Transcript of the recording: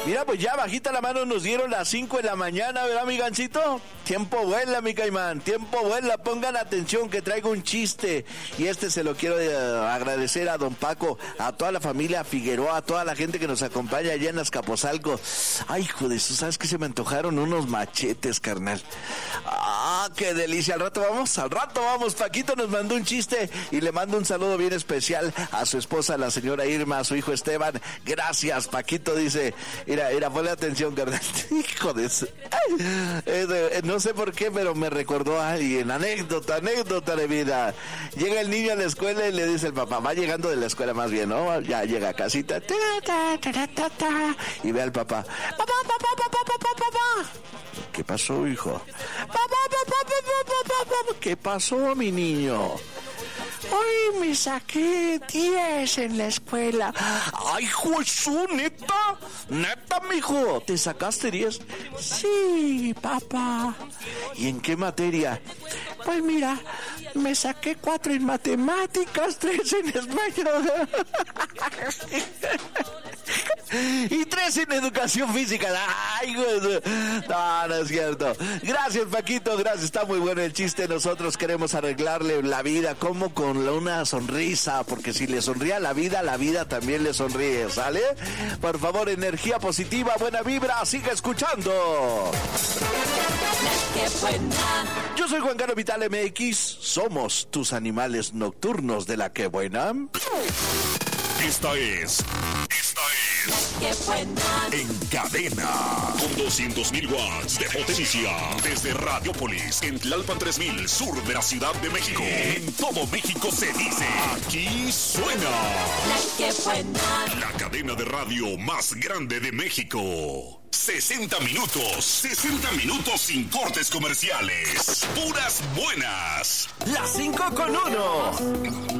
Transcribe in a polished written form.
Mira, pues ya bajita la mano nos dieron las 5 de la mañana, ¿verdad, mi gancito? Tiempo vuela, mi caimán, tiempo vuela. Pongan atención que traigo un chiste. Y se lo quiero agradecer a don Paco, a toda la familia Figueroa, a toda la gente que nos acompaña allá en Azcapotzalco. Ay, hijo de eso, ¿sabes qué? Se me antojaron unos machetes, carnal. Ah, qué delicia. Al rato vamos. Paquito nos mandó un chiste y le mando un saludo bien especial a su esposa, la señora Irma, a su hijo Esteban. Gracias, Paquito, dice. Mira, ponle atención, carnal. Hijo de eso. No sé por qué, pero me recordó a alguien. Anécdota de vida. Llega el niño a la escuela y le dice el papá, va llegando de la escuela más bien, ¿no? Ya llega a casita. Y ve al papá. Papá. ¿Qué pasó, hijo? Papá. ¿Qué pasó, mi niño? Hoy me saqué 10 en la escuela. ¡Ay, hijo, eso, neta! ¿Neta, mijo? ¿Te sacaste 10? Sí, papá. ¿Y en qué materia? Pues mira, me saqué 4 en matemáticas, 3 en español. Y 3 en educación física. ¡Ay, güey! No es cierto. Gracias, Paquito, gracias. Está muy bueno el chiste. Nosotros queremos arreglarle la vida, como con una sonrisa, porque si le sonríe a la vida también le sonríe, ¿sale? Por favor, energía positiva, buena vibra, siga escuchando. Yo soy Juan Carlos Vital MX. Somos tus animales nocturnos de La Que Buena. Esta es En Cadena, con 200.000 watts de potencia, desde Radiopolis, en Tlalpan 3000, sur de la Ciudad de México. En todo México se dice, aquí suena La Que Buena, la cadena de radio más grande de México. 60 minutos sin cortes comerciales, puras buenas. Las 5 con 1.